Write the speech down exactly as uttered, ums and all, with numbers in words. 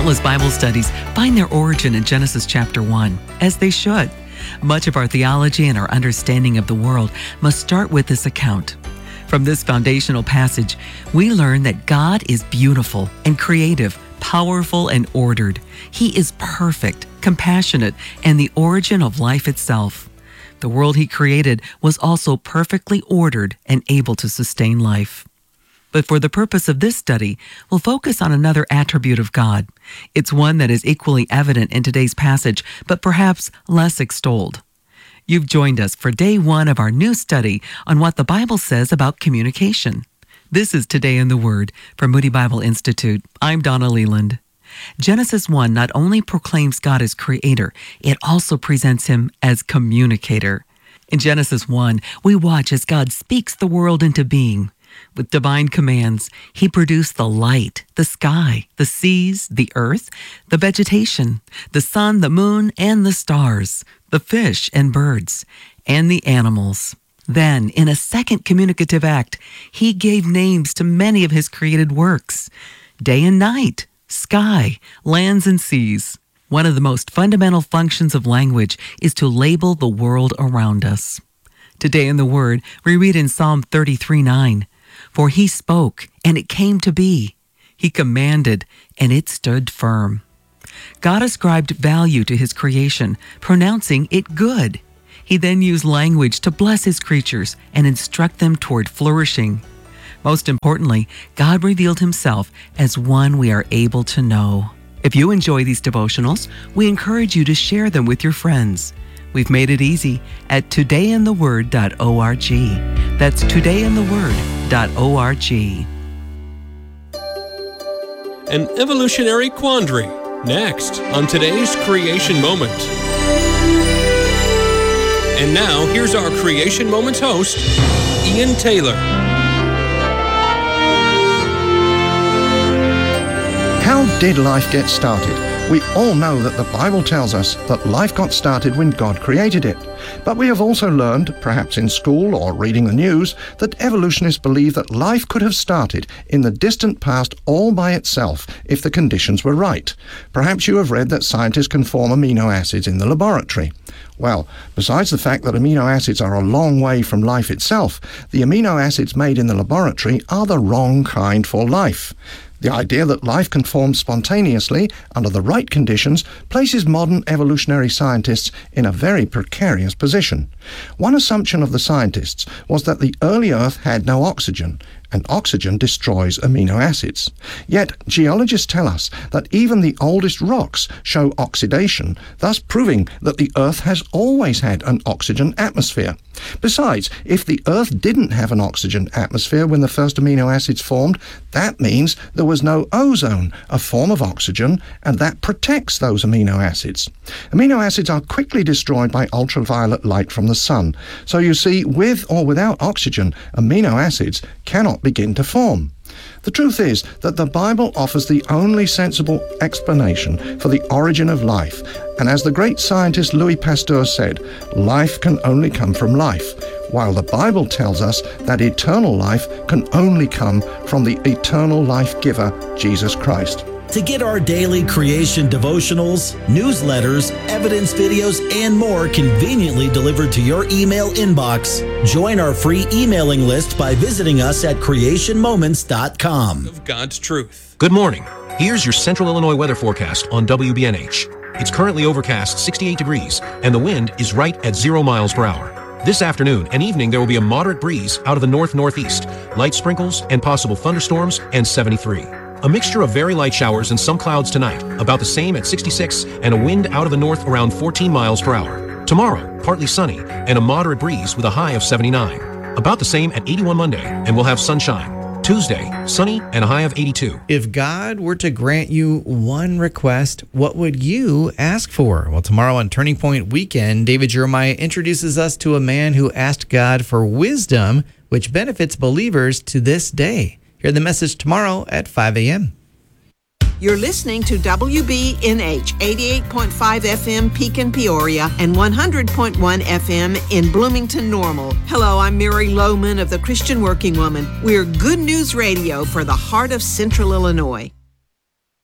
Countless Bible studies find their origin in Genesis chapter one, as they should. Much of our theology and our understanding of the world must start with this account. From this foundational passage, we learn that God is beautiful and creative, powerful and ordered. He is perfect, compassionate, and the origin of life itself. The world He created was also perfectly ordered and able to sustain life. But for the purpose of this study, we'll focus on another attribute of God. It's one that is equally evident in today's passage, but perhaps less extolled. You've joined us for day one of our new study on what the Bible says about communication. This is Today in the Word from Moody Bible Institute. I'm Donna Leland. Genesis one not only proclaims God as creator, it also presents Him as communicator. In Genesis one, we watch as God speaks the world into being. With divine commands, He produced the light, the sky, the seas, the earth, the vegetation, the sun, the moon, and the stars, the fish and birds, and the animals. Then, in a second communicative act, He gave names to many of His created works: day and night, sky, lands and seas. One of the most fundamental functions of language is to label the world around us. Today in the Word, we read in Psalm thirty-three nine, "For He spoke, and it came to be. He commanded, and it stood firm." God ascribed value to His creation, pronouncing it good. He then used language to bless His creatures and instruct them toward flourishing. Most importantly, God revealed Himself as one we are able to know. If you enjoy these devotionals, we encourage you to share them with your friends. We've made it easy at today in the word dot org. That's today in the word dot org. An evolutionary quandary, next on today's Creation Moment. And now, here's our Creation Moment host, Ian Taylor. How did life get started? We all know that the Bible tells us that life got started when God created it. But we have also learned, perhaps in school or reading the news, that evolutionists believe that life could have started in the distant past all by itself if the conditions were right. Perhaps you have read that scientists can form amino acids in the laboratory. Well, besides the fact that amino acids are a long way from life itself, the amino acids made in the laboratory are the wrong kind for life. The idea that life can form spontaneously under the right conditions places modern evolutionary scientists in a very precarious position. One assumption of the scientists was that the early Earth had no oxygen, and oxygen destroys amino acids. Yet, geologists tell us that even the oldest rocks show oxidation, thus proving that the Earth has always had an oxygen atmosphere. Besides, if the Earth didn't have an oxygen atmosphere when the first amino acids formed, that means there was no ozone, a form of oxygen, and that protects those amino acids. Amino acids are quickly destroyed by ultraviolet light from the sun. So you see, with or without oxygen, amino acids cannot begin to form. The truth is that the Bible offers the only sensible explanation for the origin of life, and as the great scientist Louis Pasteur said, life can only come from life, while the Bible tells us that eternal life can only come from the eternal life giver, Jesus Christ. To get our daily creation devotionals, newsletters, evidence videos, and more conveniently delivered to your email inbox, join our free emailing list by visiting us at creation moments dot com. Of God's truth. Good morning. Here's your Central Illinois weather forecast on W B N H. It's currently overcast sixty-eight degrees, and the wind is right at zero miles per hour. This afternoon and evening, there will be a moderate breeze out of the north-northeast, light sprinkles and possible thunderstorms, and seventy-three. A mixture of very light showers and some clouds tonight, about the same at sixty-six, and a wind out of the north around fourteen miles per hour. Tomorrow, partly sunny, and a moderate breeze with a high of seventy-nine. About the same at eighty-one Monday, and we'll have sunshine. Tuesday, sunny and a high of eighty-two. If God were to grant you one request, what would you ask for? Well, tomorrow on Turning Point Weekend, David Jeremiah introduces us to a man who asked God for wisdom, which benefits believers to this day. Hear the message tomorrow at five a.m. You're listening to W B N H eighty-eight point five F M Pekin, Peoria, and one hundred point one F M in Bloomington, Normal. Hello, I'm Mary Lohman of the Christian Working Woman. We're Good News Radio for the heart of Central Illinois.